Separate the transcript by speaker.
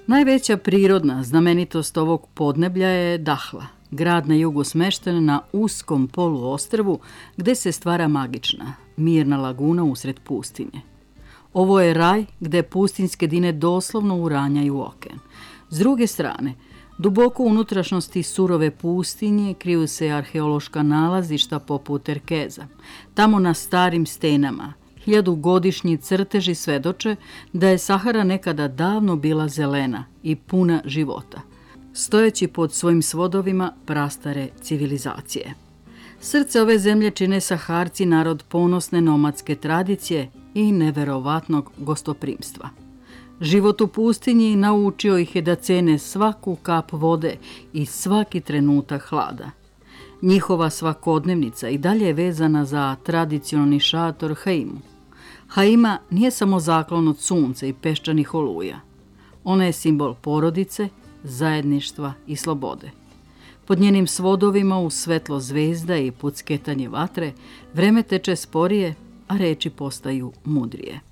Speaker 1: Najveća prirodna znamenitost ovog podneblja je Dahla, grad na jugu smešten na uskom poluostrvu gde se stvara magična, mirna laguna usred pustinje. Ovo je raj gde pustinjske dine doslovno uranjaju okean. S druge strane, duboko u unutrašnjosti surove pustinje kriju se arheološka nalazišta poput Terkeza. Tamo na starim stenama 1000-godišnji crteži svedoče da je Sahara nekada davno bila zelena i puna života, stojeći pod svojim svodovima prastare civilizacije. Srce ove zemlje čine Saharci, narod ponosne nomadske tradicije i neverovatnog gostoprimstva. Život u pustinji naučio ih je da cene svaku kap vode i svaki trenutak hlada. Njihova svakodnevnica i dalje je vezana za tradicionalni šator haimu. Haima nije samo zaklon od sunca i peščanih oluja. Ona je simbol porodice, zajedništva i slobode. Pod njenim svodovima u svetlo zvezda i pucketanje vatre vreme teče sporije, a reči postaju mudrije.